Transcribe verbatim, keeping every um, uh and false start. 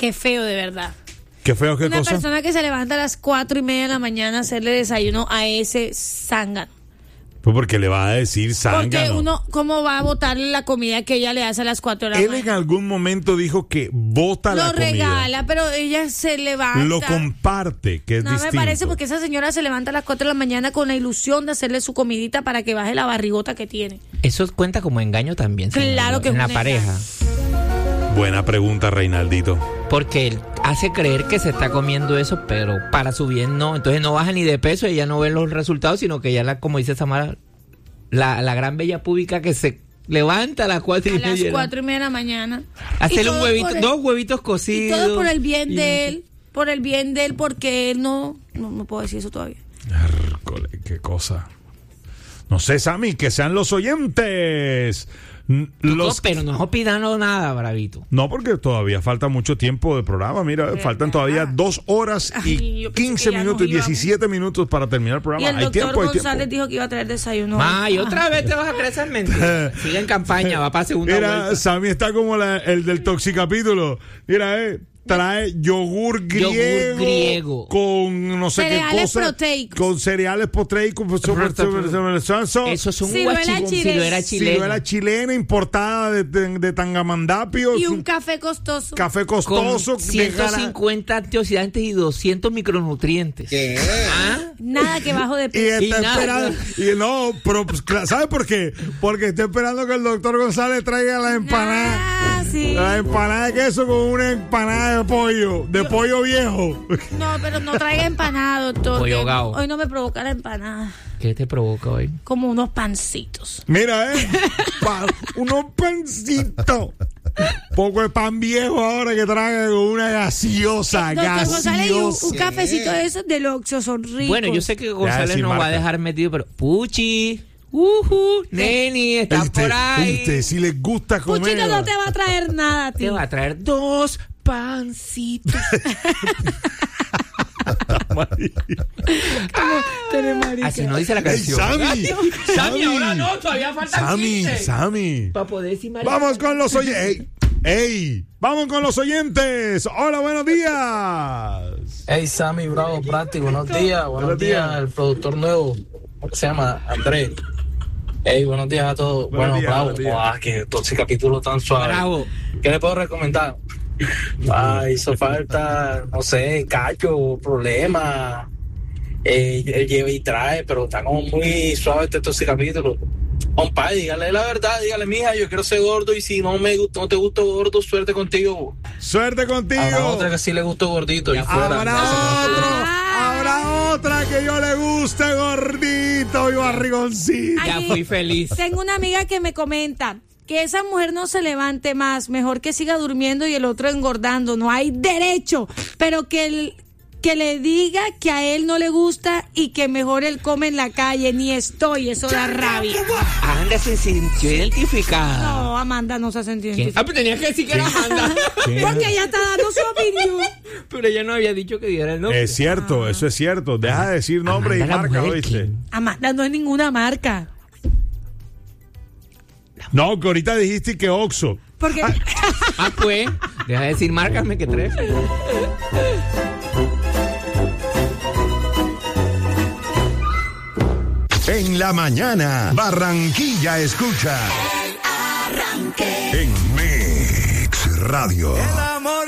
qué feo de verdad. ¿Qué feo qué Una cosa? persona que se levanta a las cuatro y media de la mañana a hacerle desayuno a ese zángano. Pues porque le va a decir zángano. Porque uno, ¿cómo va a botarle la comida que ella le hace a las cuatro de la Él mañana? en algún momento dijo que bota la Lo comida. regala, pero ella se levanta. Lo comparte, que es No distinto. me parece, porque esa señora se levanta a las cuatro de la mañana con la ilusión de hacerle su comidita para que baje la barrigota que tiene. Eso cuenta como engaño también. Claro que en es la un pareja. Buena pregunta, Reinaldito. Porque él hace creer que se está comiendo eso, pero para su bien no. Entonces no baja ni de peso, ella no ve los resultados, sino que ella, la, como dice Samara, la, la gran bella pública que se levanta a las cuatro y A las media. cuatro y media de la mañana. Hacerle Y un todo huevito, por el- dos huevitos Y cocidos. todo por el bien y- de él. Por el bien de él, porque él no. No, no puedo decir eso todavía. Hércole, qué cosa. No sé, Sammy, que sean los oyentes. N- No, Los... pero no opinando nada, bravito. No, porque todavía falta mucho tiempo de programa. Mira, ¿Verdad? faltan todavía dos horas Ay, y yo pensé quince que ya minutos nos y íbamos. diecisiete minutos para terminar el Y programa. el Hay doctor tiempo, hay González tiempo. dijo que iba a traer desayuno. Ma, y Ah. otra vez te vas a creer esas mentiras. Sigue en campaña, va para segunda Mira, vuelta. Sammy está como la- el del toxicapítulo. Mira, eh. Trae yogur griego, Yogur griego. con no sé Cereales qué cosa, proteicos. con cereales proteicos. Eso es un Ciruela guachicón, chilena. ciruela chilena. Ciruela chilena importada de, de, de Tangamandapio. Y un café costoso. café Con costoso. de ciento gana- cincuenta antioxidantes y doscientos micronutrientes. ¿Qué? ¿Ah? Nada que bajo de Y peso. está Y nada. esperando. Y no, pero pues, cla- ¿sabe por qué? Porque está esperando que el doctor González traiga la empanada. Ah, sí. La empanada de queso con una empanada de pollo, de pollo viejo. No, pero no traiga empanada, doctor. Pollo que ahogado. Hoy no me provoca la empanada. ¿Qué te provoca hoy? Como unos pancitos. Mira, eh. Pa- unos pancitos. Poco de pan viejo ahora que traga con una gaseosa, Doctor González, y un, gaseosa. un cafecito de esos del Oxxo son ricos. Bueno, yo sé que González decir nos va a marca. dejar metido, pero Puchi, uhu, Neni, está Usted, por ahí. usted si les gusta comer. Puchito no te va a traer nada a ti. Te va a traer dos pancitos. Así no dice la Ey, canción. Sammy, Sammy, ahora no, todavía faltan Sammy, quince. Sammy. Para poder decir María. Vamos con los oyentes. Ey, ey, vamos con los oyentes. Hola, buenos días. Hey Sammy, bravo, práctico, buenos días, buenos Buenos días. días, el productor nuevo, ¿cómo se llama? Andrés. Hey, buenos días a todos. Buenos bueno, días, bravo, buenos días. wow, que todo ese capítulo tan suave. Bravo. ¿Qué le puedo recomendar? Ah, hizo falta, no sé, cacho, problema. Eh, él lleva y trae, pero está como muy suave este, todo ese capítulo. Compadre, dígale la verdad, dígale, mija, yo quiero ser gordo y si no me gusta, no te gusta gordo, suerte contigo. Suerte contigo. Habrá otra que sí le gustó gordito y fuera. Habrá Esa que no- otro, habrá otra que yo le guste gordito y barrigoncito. Ya Ay, fui feliz. Tengo una amiga que me comenta que esa mujer no se levante más, mejor que siga durmiendo y el otro engordando, no hay derecho, pero que el, que le diga que a él no le gusta y que mejor él come en la calle, ni estoy, eso da rabia. Anda se sintió identificada. No, Amanda no se ha sentido ¿Quién? identificada. Ah, pues tenía que decir que era Amanda. Porque ella está dando su opinión. Pero ella no había dicho que diera el nombre. Es cierto, eso es cierto. Deja de decir nombre y Amanda, la marca, mujer, ¿oíste? ¿quién? Amanda no es ninguna marca. No, que ahorita dijiste que Oxxo. Porque Ah, pues, deja de decir márcame que tres. En la mañana, Barranquilla escucha. En Mix Radio.